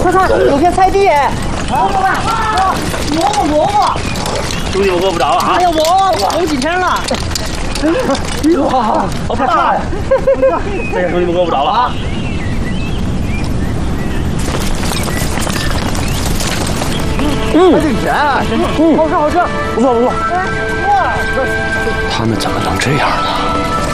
快，有片菜地。萝卜。 兄弟，我饿不着了啊！ 哎呀，我有几天了。哇，好大呀！ 这个兄弟们饿不着了啊！ 还挺甜，好吃， 不错不错。 哇， 他们怎么能这样呢？